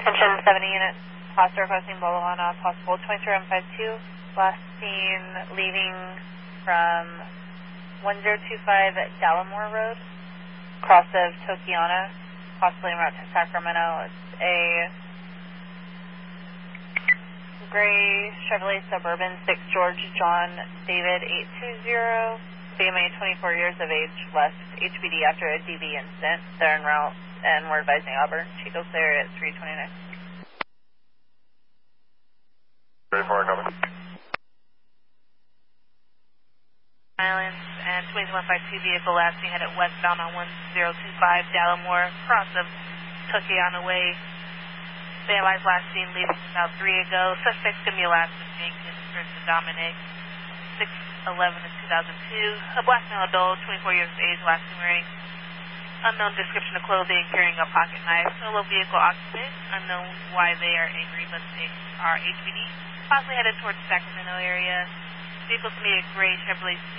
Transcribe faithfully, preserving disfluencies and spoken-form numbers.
Attention seventy units, Foster requesting Bolo on uh, possible twenty-three one five two. Last seen leaving from one zero two five Dallamore Road, cross of Tokiana, possibly en route to Sacramento. It's a gray Chevrolet Suburban, six George John David eight two zero. B M A twenty-four years of age, left H B D after a D B incident. They're en route and we're advising Auburn. Chico clear at three twenty-nine. Ready for our cover. Islands and twenty-one fifty-two vehicle last seen headed westbound on one zero two five Dallamore, cross of Tokiana Way. They advised last seen leaving about three ago. Suspect Simulacid Jenkins versus Dominic, six eleven of two thousand two. A black male adult, twenty-four years of age, last seen wearing unknown description of clothing, carrying a pocket knife. Solo vehicle occupant, unknown why they are angry, but they are H B D. Possibly headed towards the Sacramento area. Vehicle to me a gray Chevrolet